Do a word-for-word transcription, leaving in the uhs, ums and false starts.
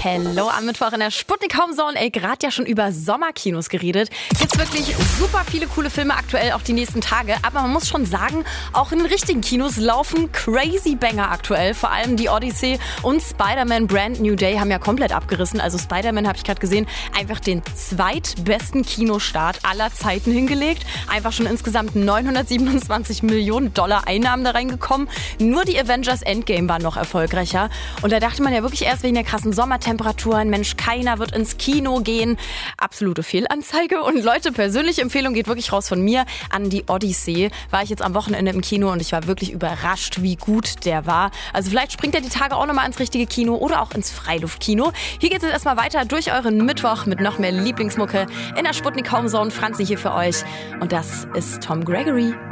Hello, am Mittwoch in der Sputnik Homezone. Ey, gerade ja schon über Sommerkinos geredet. Gibt's wirklich super viele coole Filme aktuell, auch die nächsten Tage. Aber man muss schon sagen, auch in den richtigen Kinos laufen crazy Banger aktuell. Vor allem die Odyssey und Spider-Man Brand New Day haben ja komplett abgerissen. Also Spider-Man, habe ich gerade gesehen, einfach den zweitbesten Kinostart aller Zeiten hingelegt. Einfach schon insgesamt neunhundertsiebenundzwanzig Millionen Dollar Einnahmen da reingekommen. Nur die Avengers Endgame war noch erfolgreicher. Und da dachte man ja wirklich erst wegen der krassen Sommertemperaturen, Mensch, keiner wird ins Kino gehen. Absolute Fehlanzeige. Und Leute, persönliche Empfehlung geht wirklich raus von mir an die Odyssey. War ich jetzt am Wochenende im Kino und ich war wirklich überrascht, wie gut der war. Also vielleicht springt er die Tage auch nochmal ins richtige Kino oder auch ins Freiluftkino. Hier geht es jetzt erstmal weiter durch euren Mittwoch mit noch mehr Lieblingsmucke in der Sputnik Homezone. Franzi hier für euch. Und das ist Tom Gregory.